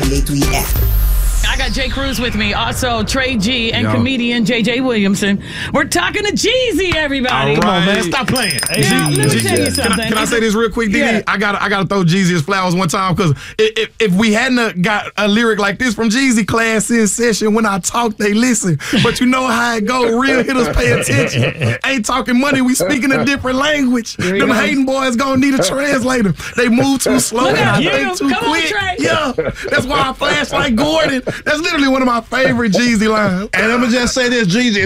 I got Jay Cruz with me, also Trey G and comedian JJ Williamson. We're talking to Jeezy, everybody. All right. Come on, man. Stop playing. Now, let me tell you something. Can I say this real quick, DD? Yeah. I gotta throw Jeezy his flowers one time, because if we hadn't got a lyric like this from Jeezy, class in session, when I talk, they listen. But you know how it go. Real hitters pay attention. Ain't talking money, we speaking a different language. Them hating boys gonna need a translator. They move too slow and I think too quick. Yeah, that's why I flash like Gordon. That's literally one of my favorite Jeezy lines. And I'm gonna just say this, Jeezy,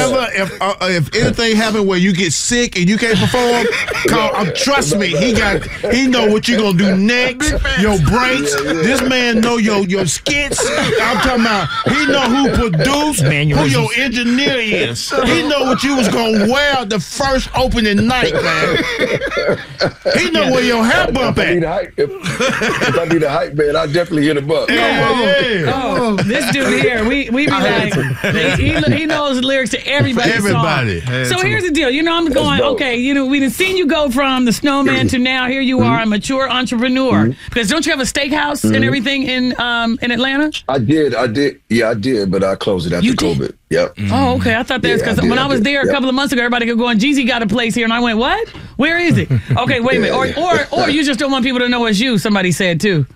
if anything happen where you get sick and you can't perform, trust me, he know what you gonna do next. Your breaks. This man know your skits. I'm talking about he know who produced, who your engineer is. He know what you was gonna wear the first opening night, man. He know where your hair bump at. If I be the hype man, I definitely hit him up. Oh, this dude here, we be like, he knows the lyrics to everybody's song. So here's the deal. You know, I'm going, okay, you know, we done seen you go from the snowman to now here you are, a mature entrepreneur. Because don't you have a steakhouse and everything in Atlanta? I did. Yeah, I did, but I closed it after COVID. Yep. Oh, okay. I thought that's because when I was there a couple of months ago, everybody kept going, Jeezy got a place here. And I went, what? Where is it? Okay, wait a minute. Or you just don't want people to know it's you, somebody said too.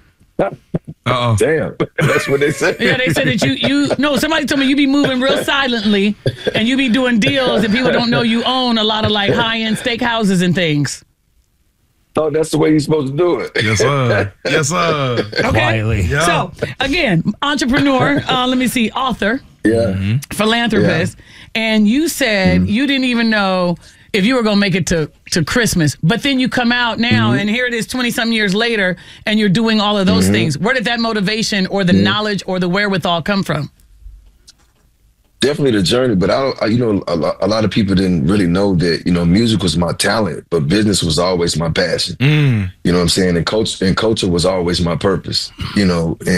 Damn, that's what they said. Yeah, they said that somebody told me you be moving real silently and you be doing deals and people don't know you own a lot of like high-end steakhouses and things. Oh, that's the way you're supposed to do it. Yes, sir. Yes, sir. Okay. Quietly. Yeah. So, again, entrepreneur, author, philanthropist, and you said you didn't even know if you were going to make it to Christmas, but then you come out now and here it is 20-something years later and you're doing all of those things. Where did that motivation or the knowledge or the wherewithal come from? Definitely the journey, but a lot of people didn't really know that, music was my talent, but business was always my passion. You know what I'm saying? And culture was always my purpose, when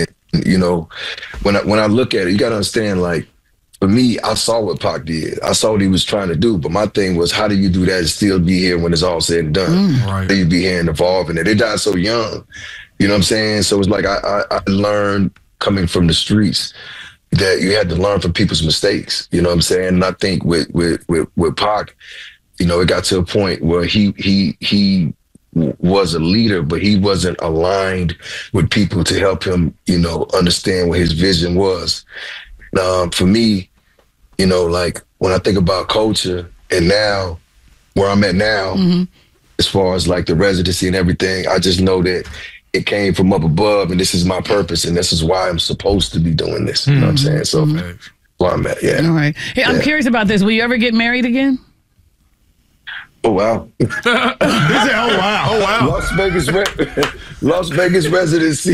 I look at it, you got to understand, like, for me, I saw what Pac did. I saw what he was trying to do. But my thing was, how do you do that and still be here when it's all said and done? How do you be here and evolving it? They died so young. You know what I'm saying? So it's like I learned coming from the streets that you had to learn from people's mistakes. You know what I'm saying? And I think with Pac, it got to a point where he was a leader, but he wasn't aligned with people to help him, understand what his vision was. For me, like when I think about culture and now where I'm at now, as far as like the residency and everything, I just know that it came from up above and this is my purpose and this is why I'm supposed to be doing this. You know what I'm saying? So where I'm at, All right. Hey, I'm curious about this. Will you ever get married again? Oh, wow. He said, oh, wow. Oh, wow. Las Vegas residency.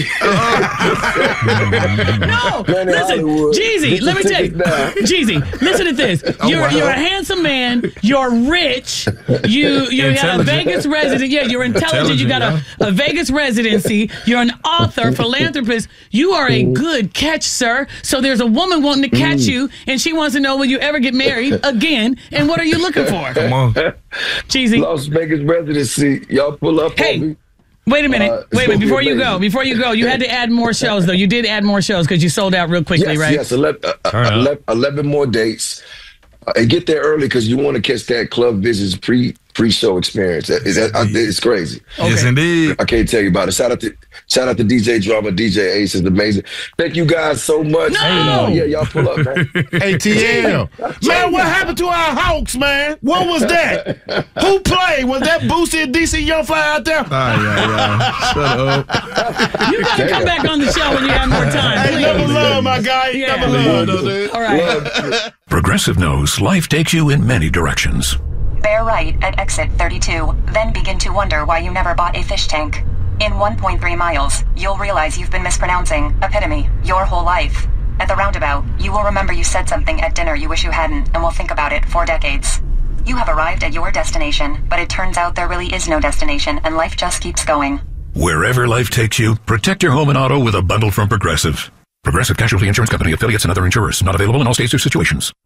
No, listen, Jeezy, let me tell you. Jeezy, listen to this. You're a handsome man. You're rich. You got a Vegas residence. Yeah, you're intelligent. You got a Vegas residency. You're an author, philanthropist. You are a good catch, sir. So there's a woman wanting to catch you, and she wants to know, will you ever get married again? And what are you looking for? Come on. Jeezy. Las Vegas residency. Y'all pull up on me. Wait a minute. Before you go, you had to add more shows, though. You did add more shows because you sold out real quickly, right? Yes, 11 more dates. And get there early because you want to catch that Club Visits pre-show experience. It's crazy. Okay. Yes, indeed. I can't tell you about it. Shout out to DJ Drama, DJ Ace is amazing. Thank you guys so much. No! Y'all pull up, man. ATL. Man, what happened to our Hawks, man? What was that? Who played? Was that Boosie and DC Young Fly out there? Shut up. You got to come back on the show when you have more time. Hey, never love, my guy. Never love. All right. Progressive knows life takes you in many directions. Bear right at exit 32, then begin to wonder why you never bought a fish tank. In 1.3 miles, you'll realize you've been mispronouncing epitome your whole life. At the roundabout, you will remember you said something at dinner you wish you hadn't and will think about it for decades. You have arrived at your destination, but it turns out there really is no destination and life just keeps going. Wherever life takes you, protect your home and auto with a bundle from Progressive. Progressive Casualty Insurance Company, affiliates, and other insurers. Not available in all states or situations.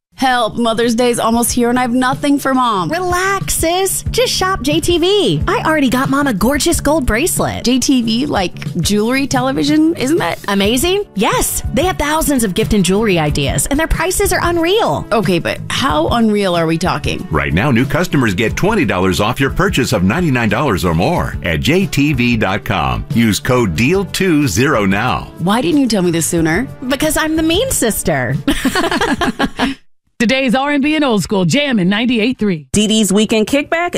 Help, Mother's Day's almost here and I have nothing for Mom. Relax, sis. Just shop JTV. I already got Mom a gorgeous gold bracelet. JTV, like jewelry, television, isn't that amazing? Yes. They have thousands of gift and jewelry ideas, and their prices are unreal. Okay, but how unreal are we talking? Right now, new customers get $20 off your purchase of $99 or more at JTV.com. Use code DEAL20 now. Why didn't you tell me this sooner? Because I'm the mean sister. Today's R&B and old school jam in 98.3. DD's Weekend Kickback